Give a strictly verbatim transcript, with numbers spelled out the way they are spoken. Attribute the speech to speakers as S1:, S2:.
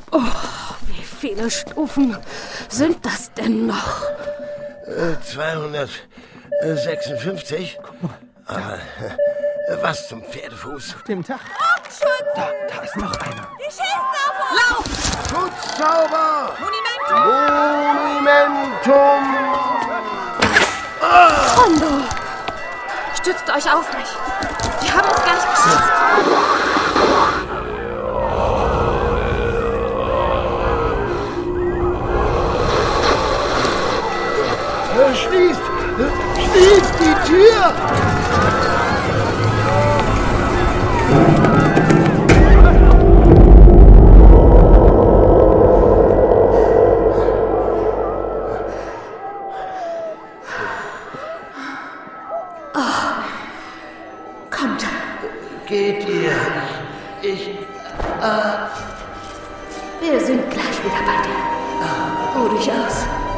S1: Oh, wie viele Stufen sind das denn noch?
S2: Äh, zweihundertsechsundfünfzig.
S3: Guck mal.
S2: Aber äh, was zum Pferdefuß?
S3: Auf dem Dach. Da, da ist noch einer.
S4: Die schießen auf uns! Lauf!
S2: Schutzzauber!
S4: Monumentum!
S2: Monumentum!
S1: Rondo! Stützt euch auf mich. Die haben es gleich geschafft.
S2: Äh, Schließt! äh, Schließt die Tür!
S1: Kommt.
S2: Geht ihr? Ich... ich
S1: Wir sind gleich wieder bei dir. Oh, durchaus.